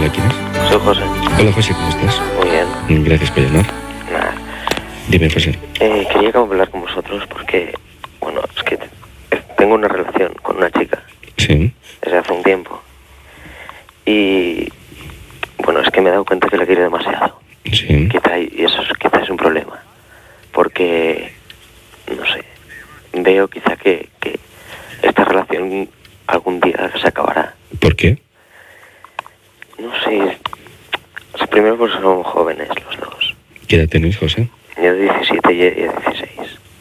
Hola, ¿quién es? Soy José. Hola, José, ¿cómo estás? Muy bien. Gracias por llamar. Nada. Dime, José. Quería como hablar con vosotros porque, bueno, es que tengo una relación con una chica Sí. desde hace un tiempo. Y, bueno, es que me he dado cuenta que la quiero demasiado. Sí. Y eso quizá es un problema. Porque, no sé, veo quizá que esta relación algún día se acabará. ¿Por qué? No sé. O sea, primero porque somos jóvenes los dos. ¿Qué edad tenéis, José? Yo 17 y ella 16.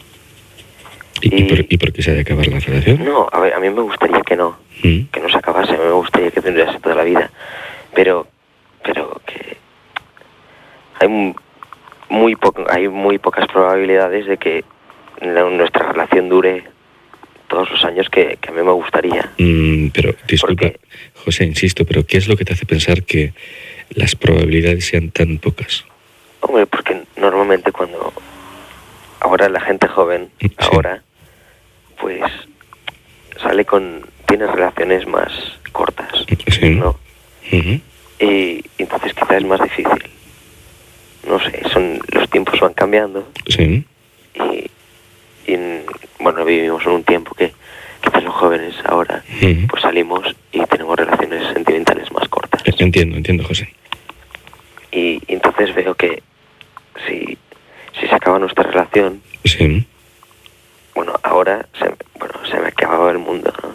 ¿Y por qué se ha de acabar la relación? No, a ver, a mí me gustaría que no se acabase, a mí me gustaría que tendríase toda la vida, pero que hay muy pocas probabilidades de que nuestra relación dure todos los años que a mí me gustaría. Pero, disculpa, José, insisto, pero ¿qué es lo que te hace pensar que las probabilidades sean tan pocas? Hombre, porque normalmente ahora la gente joven, Sí. ahora, pues tiene relaciones más cortas, Sí. ¿no? Uh-huh. Y entonces quizás es más difícil. No sé, los tiempos van cambiando. Sí. Bueno, vivimos en un tiempo que quizás los jóvenes ahora pues salimos y tenemos relaciones sentimentales más cortas. Entiendo, José. Y entonces veo que si se acaba nuestra relación, Sí. bueno, ahora se me acababa el mundo, ¿no?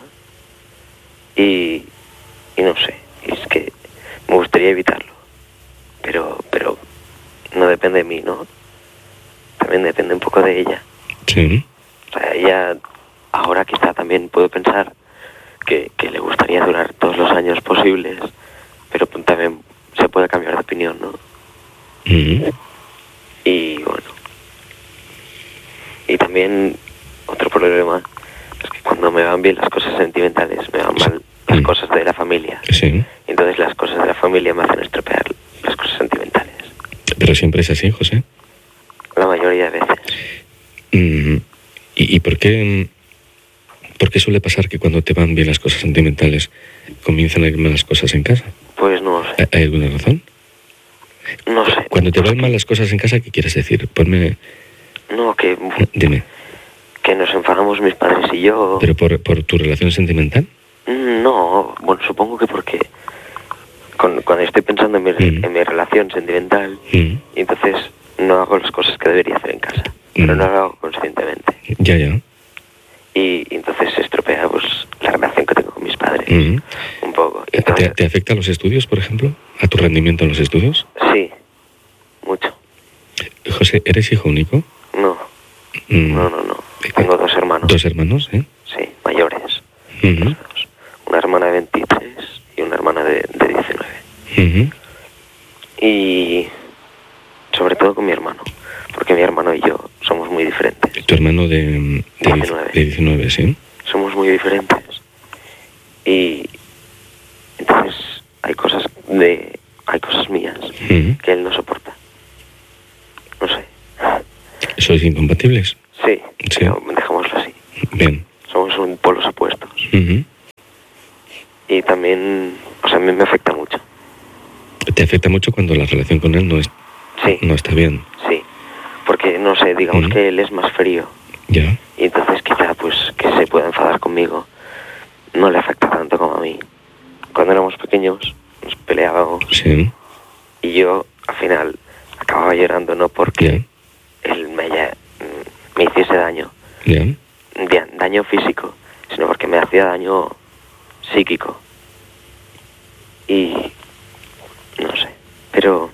Y no sé, es que me gustaría evitarlo, pero no depende de mí, ¿no? También depende un poco de ella. Sí. O sea, ella ahora quizá también puedo pensar que le gustaría durar todos los años posibles, pero también se puede cambiar de opinión, ¿no? Uh-huh. Y bueno, y también otro problema es que cuando me van bien las cosas sentimentales, me van mal las cosas de la familia. Sí. Entonces las cosas de la familia me hacen estropear las cosas sentimentales. Pero siempre es así, José. La mayoría de veces. ¿Y por qué suele pasar que cuando te van bien las cosas sentimentales comienzan a ir mal las cosas en casa? Pues no sé. ¿Hay alguna razón? No sé. Cuando te van mal las cosas en casa, ¿qué quieres decir? Ponme... No, Dime. Que nos enfadamos mis padres y yo. ¿Pero por tu relación sentimental? No, bueno, supongo que porque cuando estoy pensando en mi relación sentimental, y entonces no hago las cosas que debería hacer en casa, pero no lo hago conscientemente. Ya. Y entonces se estropea pues la relación que tengo con mis padres, un poco. Entonces, ¿Te afecta a los estudios, por ejemplo? ¿A tu rendimiento en los estudios? Sí, mucho. José, ¿eres hijo único? No. No. Tengo dos hermanos. ¿Dos hermanos, eh? Sí, mayores. Los dos. Una hermana de 23 y una hermana de 19. Y sobre todo con mi hermano, porque mi hermano y yo somos muy diferentes. ¿Tu hermano de 19, sí? Somos muy diferentes. Y entonces hay cosas mías que él no soporta. No sé. ¿Sois incompatibles? Sí. Pero dejámoslo así. Bien. Somos polos opuestos. Y también, o sea, a mí me afecta mucho. ¿Te afecta mucho cuando la relación con él no está bien? Sí, porque, no sé, digamos que él es más frío. Ya. Y entonces quizá, pues, que se pueda enfadar conmigo no le afecta tanto como a mí. Cuando éramos pequeños nos peleábamos. Sí. Y yo, al final, acababa llorando, no porque él me hiciese daño. Daño físico, sino porque me hacía daño psíquico. Y no sé, pero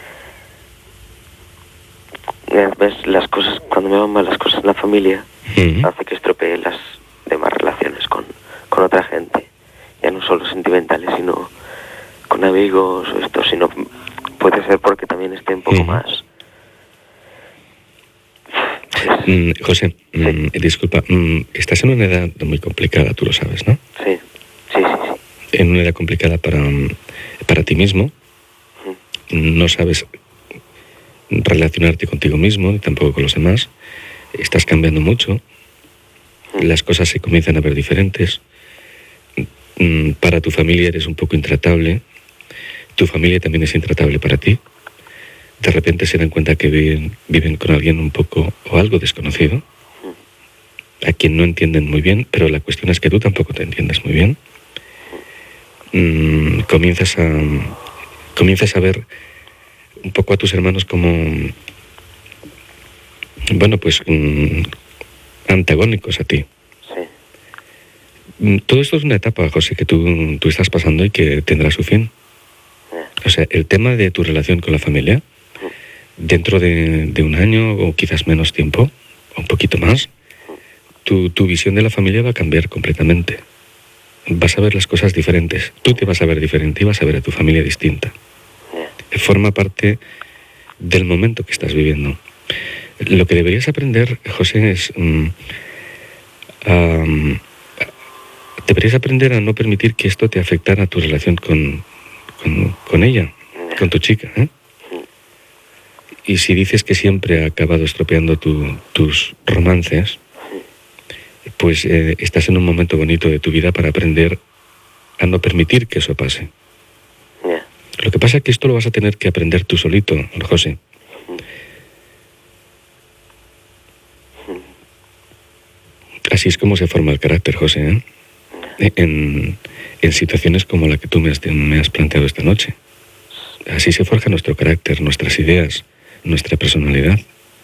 ves, las cosas, cuando me van mal las cosas en la familia, hace que estropee las demás relaciones con otra gente, ya no solo sentimentales, sino con amigos o esto, sino puede ser porque también esté un poco más. José, disculpa, estás en una edad muy complicada, tú lo sabes, ¿no? Sí. En una edad complicada para ti mismo. No sabes relacionarte contigo mismo, ni tampoco con los demás. Estás cambiando mucho. Las cosas se comienzan a ver diferentes. Para tu familia eres un poco intratable. tu familia también es intratable para ti. De repente se dan cuenta que viven con alguien un poco o algo desconocido, a quien no entienden muy bien, pero la cuestión es que tú tampoco te entiendes muy bien. Comienzas a ver un poco a tus hermanos como, bueno, pues antagónicos a ti. Sí. Todo esto es una etapa, José, que tú estás pasando y que tendrá su fin. O sea, el tema de tu relación con la familia, dentro de un año o quizás menos tiempo, o un poquito más, tu visión de la familia va a cambiar completamente. Vas a ver las cosas diferentes. Tú te vas a ver diferente y vas a ver a tu familia distinta. Forma parte del momento que estás viviendo. Lo que deberías aprender, José, es... deberías aprender a no permitir que esto te afectara a tu relación con ella, con tu chica, ¿eh? Y si dices que siempre ha acabado estropeando tus romances, pues estás en un momento bonito de tu vida para aprender a no permitir que eso pase. Lo que pasa es que esto lo vas a tener que aprender tú solito, José. Así es como se forma el carácter, José, ¿eh? En situaciones como la que tú me has planteado esta noche. Así se forja nuestro carácter, nuestras ideas, nuestra personalidad.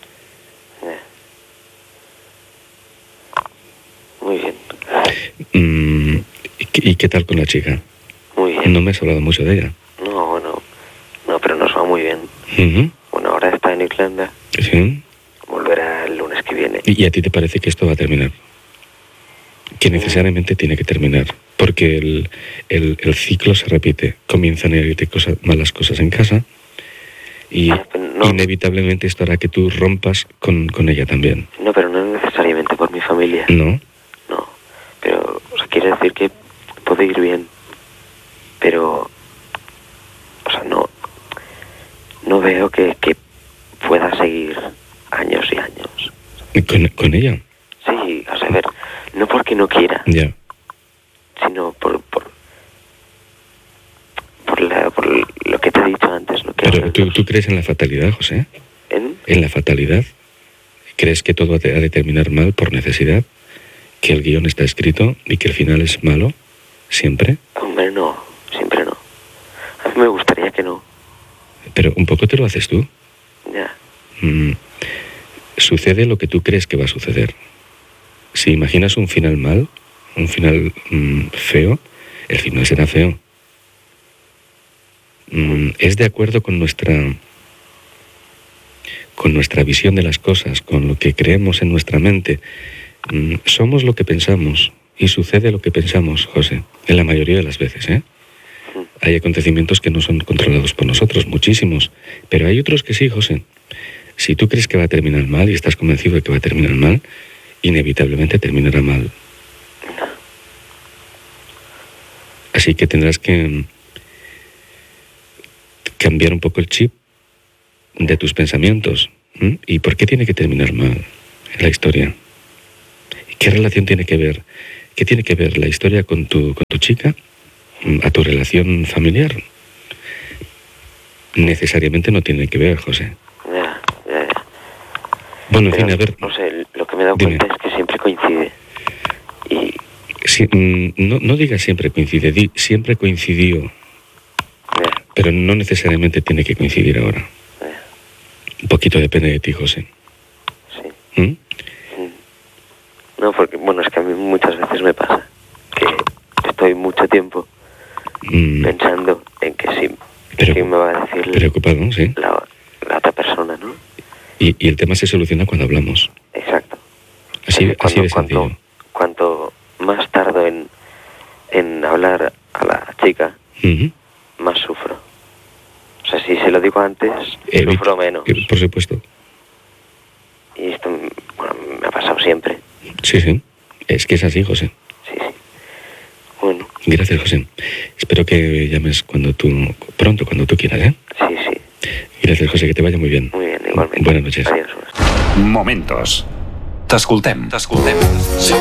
Muy bien. ¿Y qué tal con la chica? Muy bien. No me has hablado mucho de ella. No, pero nos va muy bien. Bueno, ahora está en Irlanda. Sí. Volverá el lunes que viene. ¿Y a ti te parece que esto va a terminar? Que necesariamente tiene que terminar, porque el ciclo se repite. Comienzan a irte malas cosas en casa y inevitablemente esto hará que tú rompas con ella también. No, pero no necesariamente por mi familia. ¿No? No, pero quiere decir que puede ir bien, pero no veo que pueda seguir años y años. ¿Con ella? Sí, a ver, no porque no quiera, sino por lo que te he dicho antes. ¿No? Pero ¿tú crees en la fatalidad, José? ¿En la fatalidad? ¿Crees que todo ha de terminar mal por necesidad? ¿Que el guión está escrito y que el final es malo? ¿Siempre? Hombre, no, siempre no. A mí me gustaría que no. Pero un poco te lo haces tú. Ya. Sucede lo que tú crees que va a suceder. Si imaginas un final mal, un final feo, el final será feo. Es de acuerdo con nuestra visión de las cosas, con lo que creemos en nuestra mente. Somos lo que pensamos y sucede lo que pensamos, José, en la mayoría de las veces, ¿eh? Hay acontecimientos que no son controlados por nosotros, muchísimos, pero hay otros que sí, José. Si tú crees que va a terminar mal y estás convencido de que va a terminar mal, inevitablemente terminará mal. Así que tendrás que cambiar un poco el chip de tus pensamientos. ¿Y por qué tiene que terminar mal la historia? ¿Qué relación tiene que ver? ¿Qué tiene que ver la historia con tu chica a tu relación familiar? Necesariamente no tiene que ver, José. Ya. Bueno, en fin, a ver... No sé, lo que me he dado cuenta es que siempre coincide. Y... Sí, no digas siempre coincide, di siempre coincidió. Pero no necesariamente tiene que coincidir ahora. Un poquito depende de ti, José. Sí. No, porque, bueno, es que a mí muchas veces me pasa que estoy mucho tiempo pensando en que sí, que me va a decir preocupado, sí. la otra persona, ¿no? Y el tema se soluciona cuando hablamos. Exacto. Así de sencillo. Cuanto más tardo en hablar a la chica, más sufro. O sea, si se lo digo antes, sufro menos. Por supuesto. Y esto, bueno, me ha pasado siempre. Sí. Es que es así, José. Sí. Bueno. Gracias, José. Espero que llames pronto, cuando tú quieras, ¿eh? Sí. Gracias, José, que te vaya muy bien. Muy bien, igualmente. Buenas noches. Adiós. Momentos. T'escoltem.